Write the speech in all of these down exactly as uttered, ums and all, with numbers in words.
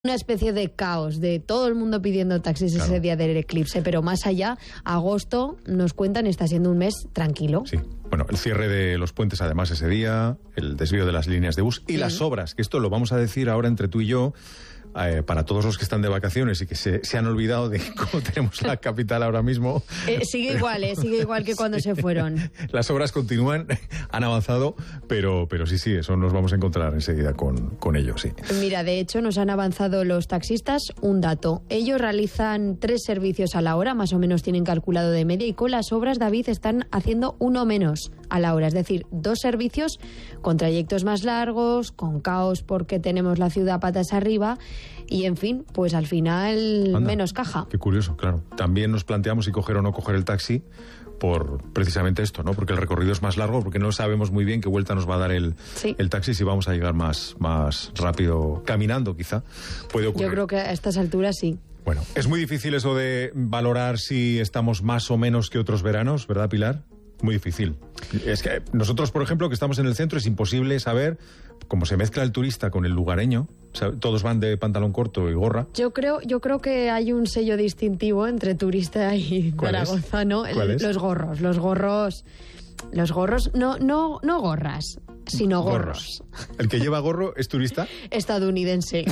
Una especie de caos, de todo el mundo pidiendo taxis claro. ese día del eclipse, pero más allá, agosto, nos cuentan, está siendo un mes tranquilo. Sí, bueno, el cierre de los puentes además ese día, el desvío de las líneas de bus y sí. las obras, que esto lo vamos a decir ahora entre tú y yo, eh, para todos los que están de vacaciones y que se, se han olvidado de cómo tenemos la capital ahora mismo. Eh, sigue igual, eh, sigue igual que cuando sí. se fueron. Las obras continúan, han avanzado, pero, pero sí, sí, eso nos vamos a encontrar enseguida con, con ellos, sí. Mira, de hecho nos han avanzado los taxistas un dato. Ellos realizan tres servicios a la hora, más o menos tienen calculado de media, y con las obras, David, están haciendo uno menos a la hora, es decir, dos servicios con trayectos más largos, con caos porque tenemos la ciudad patas arriba. Y, en fin, pues al final Anda, menos caja. Qué curioso, claro. También nos planteamos si coger o no coger el taxi por precisamente esto, ¿no? Porque el recorrido es más largo, porque no sabemos muy bien qué vuelta nos va a dar el, sí. el taxi, si vamos a llegar más, más rápido caminando, quizá. Puede ocurrir. Yo creo que a estas alturas sí. Bueno, es muy difícil eso de valorar si estamos más o menos que otros veranos, ¿verdad, Pilar? Muy difícil. Es que nosotros, por ejemplo, que estamos en el centro, es imposible saber cómo se mezcla el turista con el lugareño. O sea, todos van de pantalón corto y gorra. Yo creo, yo creo que hay un sello distintivo entre turista y Zaragoza, ¿no? ¿Cuál es? Los gorros, los gorros, los gorros, no, no, no gorras, sino gorros. gorros. ¿El que lleva gorro es turista? Estadounidense.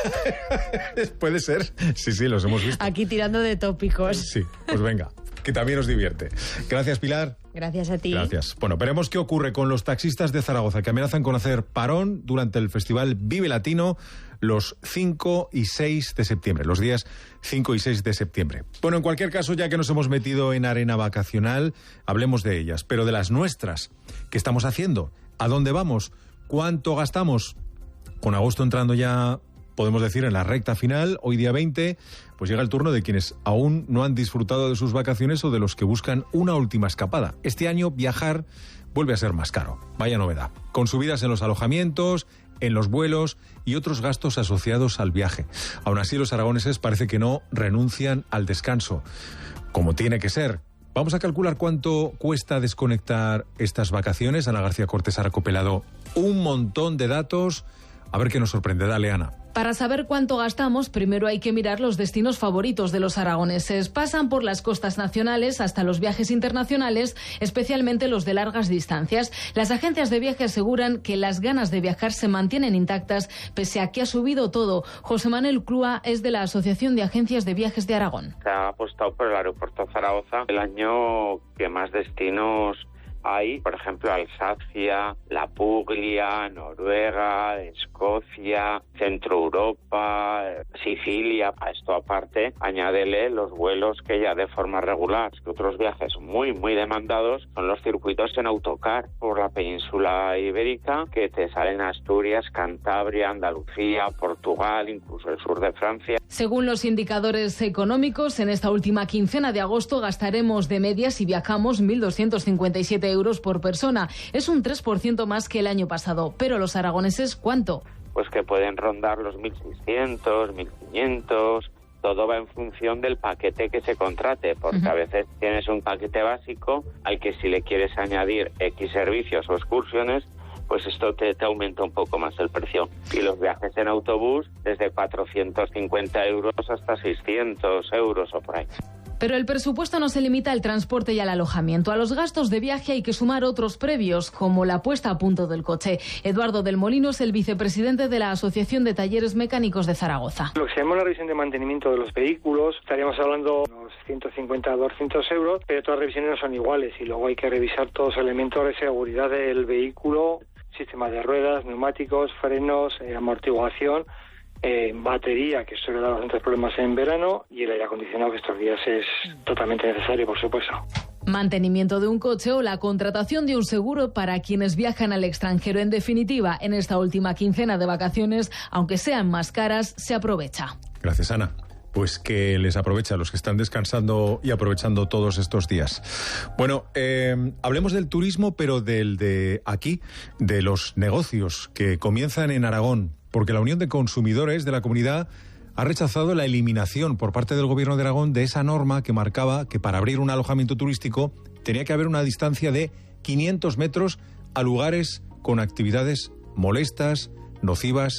Puede ser. Sí, sí, los hemos visto. Aquí tirando de tópicos. Sí, pues venga, que también nos divierte. Gracias, Pilar. Gracias a ti. Gracias. Bueno, veremos qué ocurre con los taxistas de Zaragoza, que amenazan con hacer parón durante el festival Vive Latino los cinco y seis de septiembre, los días cinco y seis de septiembre. Bueno, en cualquier caso, ya que nos hemos metido en arena vacacional, hablemos de ellas, pero de las nuestras. ¿Qué estamos haciendo? ¿A dónde vamos? ¿Cuánto gastamos? Con agosto entrando ya, podemos decir, en la recta final, hoy día veinte, pues llega el turno de quienes aún no han disfrutado de sus vacaciones o de los que buscan una última escapada. Este año viajar vuelve a ser más caro. Vaya novedad. Con subidas en los alojamientos, en los vuelos y otros gastos asociados al viaje. Aún así, los aragoneses parece que no renuncian al descanso, como tiene que ser. Vamos a calcular cuánto cuesta desconectar estas vacaciones. Ana García Cortés ha recopilado un montón de datos. A ver qué nos sorprende. Dale, Ana. Para saber cuánto gastamos, primero hay que mirar los destinos favoritos de los aragoneses. Pasan por las costas nacionales hasta los viajes internacionales, especialmente los de largas distancias. Las agencias de viaje aseguran que las ganas de viajar se mantienen intactas, pese a que ha subido todo. José Manuel Clua es de la Asociación de Agencias de Viajes de Aragón. Se ha apostado por el aeropuerto de Zaragoza el año que más destinos hay, por ejemplo, Alsacia, La Puglia, Noruega, Escocia, Centro Europa, Sicilia. A esto aparte, añádele los vuelos que ya de forma regular, que otros viajes muy, muy demandados son los circuitos en autocar por la península ibérica, que te salen Asturias, Cantabria, Andalucía, Portugal, incluso el sur de Francia. Según los indicadores económicos, en esta última quincena de agosto gastaremos de media, si viajamos, mil doscientos cincuenta y siete euros por persona. Es un tres por ciento más que el año pasado. Pero los aragoneses, ¿cuánto? Pues que pueden rondar los mil seiscientos, mil quinientos... Todo va en función del paquete que se contrate, porque uh-huh. a veces tienes un paquete básico al que si le quieres añadir X servicios o excursiones, pues esto te, te aumenta un poco más el precio. Y los viajes en autobús desde cuatrocientos cincuenta euros hasta seiscientos euros o por ahí. Pero el presupuesto no se limita al transporte y al alojamiento. A los gastos de viaje hay que sumar otros previos, como la puesta a punto del coche. Eduardo del Molino es el vicepresidente de la Asociación de Talleres Mecánicos de Zaragoza. Lo que se llama la revisión de mantenimiento de los vehículos, estaríamos hablando de unos ciento cincuenta a doscientos euros, pero todas las revisiones no son iguales y luego hay que revisar todos los elementos de seguridad del vehículo, sistema de ruedas, neumáticos, frenos, eh, amortiguación, Eh, batería, que suele dar bastantes problemas en verano, y el aire acondicionado, que estos días es totalmente necesario, por supuesto. Mantenimiento de un coche o la contratación de un seguro para quienes viajan al extranjero. En definitiva, en esta última quincena de vacaciones, aunque sean más caras, se aprovecha. Gracias, Ana. Pues que les aprovecha a los que están descansando y aprovechando todos estos días. Bueno, eh, hablemos del turismo, pero del de aquí, de los negocios que comienzan en Aragón, porque la Unión de Consumidores de la comunidad ha rechazado la eliminación por parte del Gobierno de Aragón de esa norma que marcaba que para abrir un alojamiento turístico tenía que haber una distancia de quinientos metros a lugares con actividades molestas, nocivas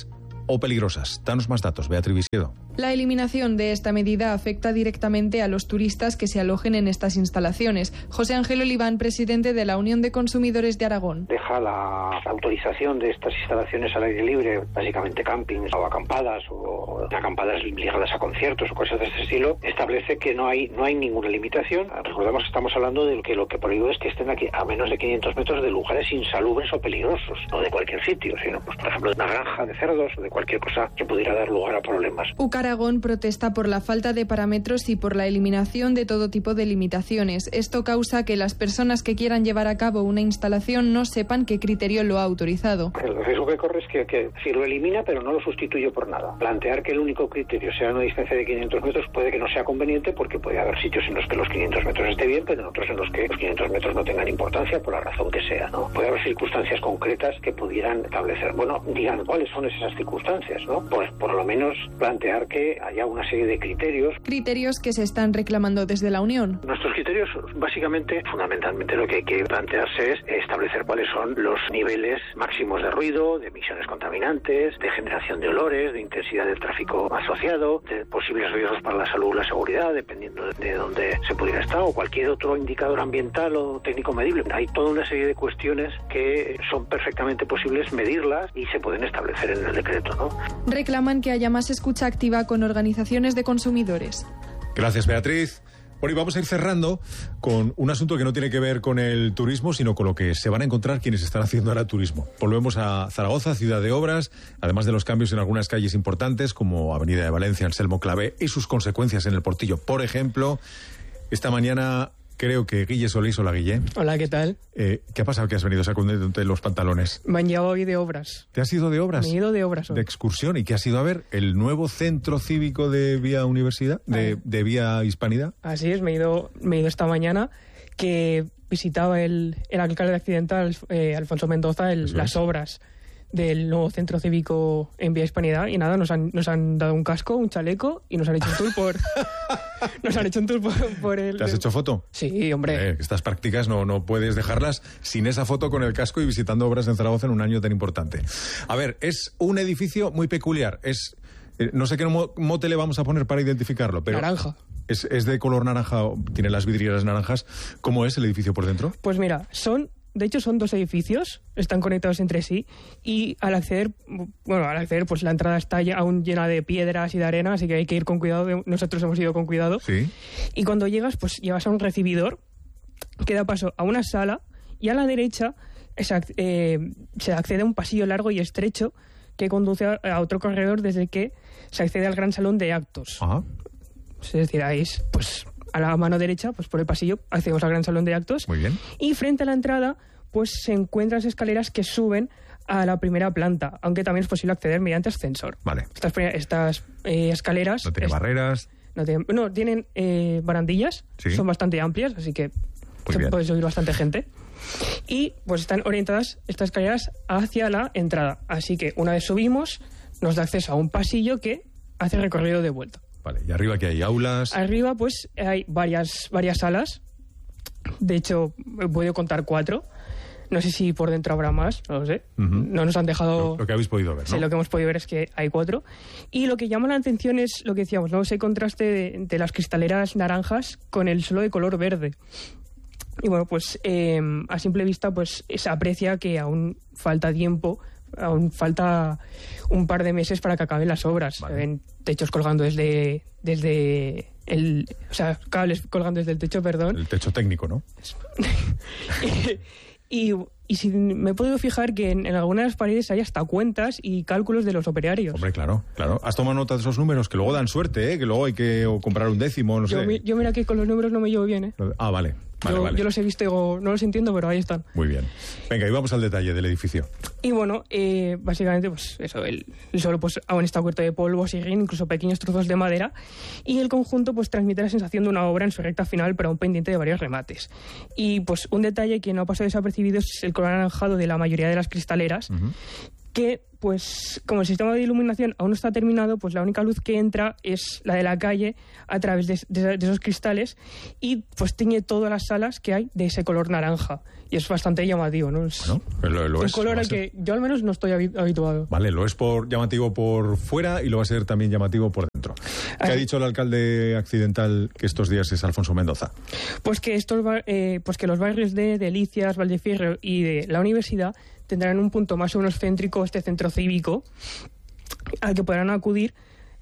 o peligrosas. Danos más datos, Beatriz Visiedo. La eliminación de esta medida afecta directamente a los turistas que se alojen en estas instalaciones. José Ángel Oliván, presidente de la Unión de Consumidores de Aragón. Deja la autorización de estas instalaciones al aire libre, básicamente campings o acampadas o acampadas ligadas a conciertos o cosas de este estilo, establece que no hay no hay ninguna limitación. Recordemos que estamos hablando de que lo que prohíbe es que estén aquí a menos de quinientos metros de lugares insalubres o peligrosos, no de cualquier sitio, sino pues por ejemplo de una granja de cerdos o de cualquier cosa que pudiera dar lugar a problemas. U C Aragón protesta por la falta de parámetros y por la eliminación de todo tipo de limitaciones. Esto causa que las personas que quieran llevar a cabo una instalación no sepan qué criterio lo ha autorizado. El riesgo que corre es que, que si lo elimina pero no lo sustituye por nada. Plantear que el único criterio sea una distancia de quinientos metros puede que no sea conveniente porque puede haber sitios en los que los quinientos metros esté bien, pero en otros en los que los quinientos metros no tengan importancia por la razón que sea, ¿no? Puede haber circunstancias concretas que pudieran establecer. Bueno, digan cuáles son esas circunstancias, ¿no? Pues por lo menos plantear que haya una serie de criterios. Criterios que se están reclamando desde la Unión. Nuestros criterios, básicamente, fundamentalmente lo que hay que plantearse es establecer cuáles son los niveles máximos de ruido, de emisiones contaminantes, de generación de olores, de intensidad del tráfico asociado, de posibles riesgos para la salud o la seguridad, dependiendo de dónde se pudiera estar, o cualquier otro indicador ambiental o técnico medible. Hay toda una serie de cuestiones que son perfectamente posibles medirlas y se pueden establecer en el decreto, ¿no? Reclaman que haya más escucha activa con organizaciones de consumidores. Gracias, Beatriz. Bueno, y vamos a ir cerrando con un asunto que no tiene que ver con el turismo, sino con lo que se van a encontrar quienes están haciendo ahora turismo. Volvemos a Zaragoza, ciudad de obras, además de los cambios en algunas calles importantes, como Avenida de Valencia, Anselmo Clavé, y sus consecuencias en el Portillo. Por ejemplo, esta mañana creo que Guille Solís, hola Guille. Hola, ¿qué tal? Eh, ¿Qué ha pasado que has venido sacándote los pantalones? Me han llevado hoy de obras. ¿Te has ido de obras? Me he ido de obras hoy. De excursión. ¿Y qué has ido a ver? ¿El nuevo centro cívico de Vía Universidad? ¿De, de Vía Hispanidad? Así es, me he ido, me he ido esta mañana que visitaba el, el alcalde accidental, eh, Alfonso Mendoza, el, las obras del nuevo centro cívico en Vía Hispanidad, y nada, nos han, nos han dado un casco, un chaleco y nos han hecho un tour por nos han hecho un tour por, por el... ¿Te has hecho foto? Sí, hombre. Eh, estas prácticas no, no puedes dejarlas sin esa foto con el casco y visitando obras en Zaragoza en un año tan importante. A ver, es un edificio muy peculiar, es eh, no sé qué mote le vamos a poner para identificarlo, pero... Naranja. Es, es de color naranja, tiene las vidrieras naranjas. ¿Cómo es el edificio por dentro? Pues mira, son... De hecho, son dos edificios, están conectados entre sí, y al acceder, bueno, al acceder, pues la entrada está ya aún llena de piedras y de arena, así que hay que ir con cuidado. Nosotros hemos ido con cuidado. Sí. Y cuando llegas, pues llevas a un recibidor que da paso a una sala, y a la derecha es, eh, se accede a un pasillo largo y estrecho que conduce a, a otro corredor desde el que se accede al gran salón de actos. Ajá. Es decir, ahí es, pues... a la mano derecha, pues por el pasillo, accedemos al gran salón de actos. Muy bien. Y frente a la entrada, pues se encuentran las escaleras que suben a la primera planta, aunque también es posible acceder mediante ascensor. Vale. Estas, estas eh, escaleras... No tiene es, barreras. No tienen, no, tienen eh, barandillas, ¿sí? Son bastante amplias, así que Muy se bien. puede subir bastante gente. Y pues están orientadas estas escaleras hacia la entrada. Así que una vez subimos, nos da acceso a un pasillo que hace recorrido de vuelta. Vale, ¿y arriba qué hay? ¿Aulas? Arriba, pues, hay varias, varias salas. De hecho, he podido contar cuatro. No sé si por dentro habrá más, no lo sé. Uh-huh. No nos han dejado... Lo, lo que habéis podido ver, ¿no? Sí, lo que hemos podido ver es que hay cuatro. Y lo que llama la atención es lo que decíamos, ¿no? Ese contraste de, de las cristaleras naranjas con el suelo de color verde. Y bueno, pues, eh, a simple vista, pues, se aprecia que aún falta tiempo... Aún falta un par de meses para que acaben las obras. Vale. Se ven techos colgando desde desde el, o sea, cables colgando desde el techo, perdón. El techo técnico, ¿no? y, y si me he podido fijar que en, en algunas de las paredes hay hasta cuentas y cálculos de los operarios. Hombre, claro, claro. ¿Has tomado nota de esos números? Que luego dan suerte, ¿eh? Que luego hay que o comprar un décimo, no yo, sé. Mi, yo mira que con los números no me llevo bien, ¿eh? Ah, vale. Vale, yo, vale. yo los he visto y digo, no los entiendo, pero ahí están. Muy bien. Venga, y vamos al detalle del edificio. Y bueno, eh, básicamente, pues eso, el, el suelo pues aún está cubierto de polvo, siguen, incluso pequeños trozos de madera, y el conjunto pues transmite la sensación de una obra en su recta final, pero aún pendiente de varios remates. Y pues un detalle que no ha pasado desapercibido es el color anaranjado de la mayoría de las cristaleras, uh-huh. que, pues, como el sistema de iluminación aún no está terminado, pues la única luz que entra es la de la calle a través de, de, de esos cristales y pues tiñe todas las salas que hay de ese color naranja. Y es bastante llamativo, ¿no? Es bueno, lo, lo un es, color al que yo al menos no estoy habituado. Vale, lo es por llamativo por fuera y lo va a ser también llamativo por dentro. ¿Qué Ay. ha dicho el alcalde accidental que estos días es Alfonso Mendoza? Pues que estos eh, pues que los barrios de Delicias, Valdefierro y de la Universidad tendrán un punto más o menos céntrico, este centro cívico, al que podrán acudir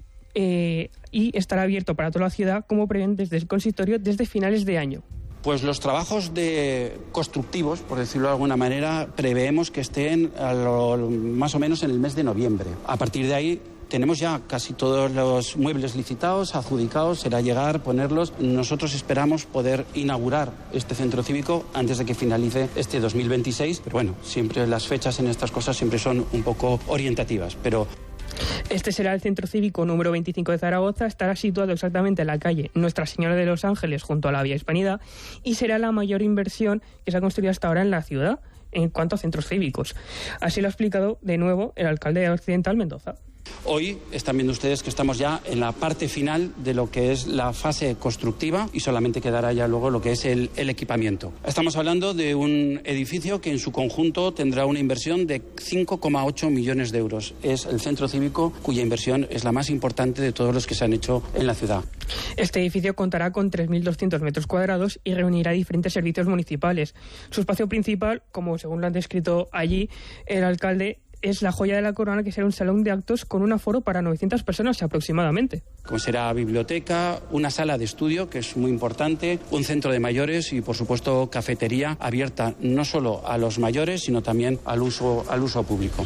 eh, y estará abierto para toda la ciudad, como prevén desde el consistorio, desde finales de año. Pues los trabajos de constructivos, por decirlo de alguna manera, preveemos que estén a lo, más o menos en el mes de noviembre. A partir de ahí tenemos ya casi todos los muebles licitados, adjudicados, será llegar, ponerlos. Nosotros esperamos poder inaugurar este centro cívico antes de que finalice este dos mil veintiséis, pero bueno, siempre las fechas en estas cosas siempre son un poco orientativas, pero... Este será el Centro Cívico número veinticinco de Zaragoza, estará situado exactamente en la calle Nuestra Señora de los Ángeles, junto a la Vía Hispanidad, y será la mayor inversión que se ha construido hasta ahora en la ciudad en cuanto a centros cívicos. Así lo ha explicado de nuevo el alcalde accidental Mendoza. Hoy están viendo ustedes que estamos ya en la parte final de lo que es la fase constructiva y solamente quedará ya luego lo que es el, el equipamiento. Estamos hablando de un edificio que en su conjunto tendrá una inversión de cinco coma ocho millones de euros. Es el centro cívico cuya inversión es la más importante de todos los que se han hecho en la ciudad. Este edificio contará con tres mil doscientos metros cuadrados y reunirá diferentes servicios municipales. Su espacio principal, como según lo han descrito allí el alcalde, es la joya de la corona, que será un salón de actos con un aforo para novecientas personas aproximadamente. Como será biblioteca, una sala de estudio, que es muy importante, un centro de mayores y, por supuesto, cafetería abierta no solo a los mayores, sino también al uso, al uso público.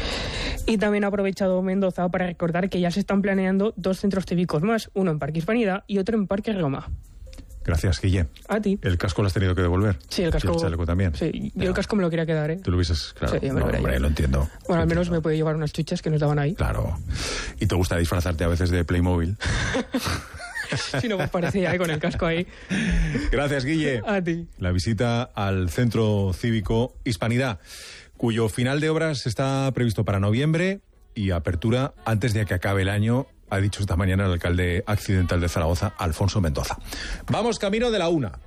Y también ha aprovechado Mendoza para recordar que ya se están planeando dos centros cívicos más, uno en Parque Hispanidad y otro en Parque Roma. Gracias, Guille. A ti. ¿El casco lo has tenido que devolver? Sí, el casco. ¿Y el chaleco también? Sí, yo el casco me lo quería quedar, ¿eh? Tú lo hubieses, claro. Sí, no, lo hombre, lo entiendo. Bueno, lo al menos entiendo. me puede llevar unas chuchas que nos daban ahí. Claro. ¿Y te gusta disfrazarte a veces de Playmobil? Si no, pues parecía ahí con el casco ahí. Gracias, Guille. A ti. La visita al Centro Cívico Hispanidad, cuyo final de obras está previsto para noviembre y apertura antes de que acabe el año, ha dicho esta mañana el alcalde accidental de Zaragoza, Alfonso Mendoza. Vamos camino de la una.